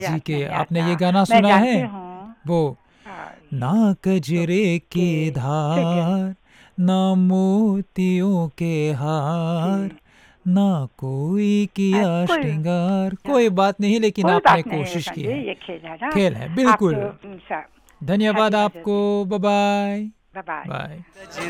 जी याद के नहीं आपने आता। ये गाना मैं सुना है? जानती हूँ। वो हाँ, ना तो कजरे के ठीक है। धार, ना मोतियों के हार, जी। ना कोई किया कोई श्रृंगार। कोई बात नहीं, लेकिन कोई आपने बात नहीं कोशिश की संजय, है। ये खेल है ना। खेल है, आप बिल्कुल। तो धन्यवाद हैप्पी मदर्स आपको। Day. Bye bye. Bye bye. Bye.